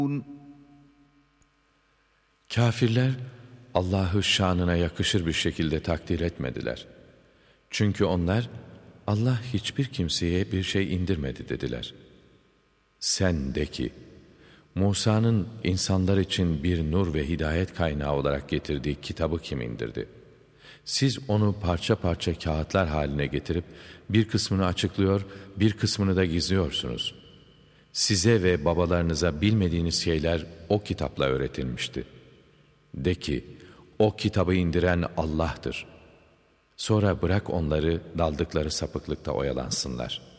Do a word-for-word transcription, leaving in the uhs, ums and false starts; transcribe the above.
Kafirler Allah'ı şanına yakışır bir şekilde takdir etmediler. Çünkü onlar Allah hiçbir kimseye bir şey indirmedi dediler. Sen de ki, Musa'nın insanlar için bir nur ve hidayet kaynağı olarak getirdiği kitabı kim indirdi? Siz onu parça parça kağıtlar haline getirip bir kısmını açıklıyor, bir kısmını da gizliyorsunuz. Size ve babalarınıza bilmediğiniz şeyler o kitapla öğretilmişti. De ki, o kitabı indiren Allah'tır. Sonra bırak onları daldıkları sapıklıkta oyalansınlar.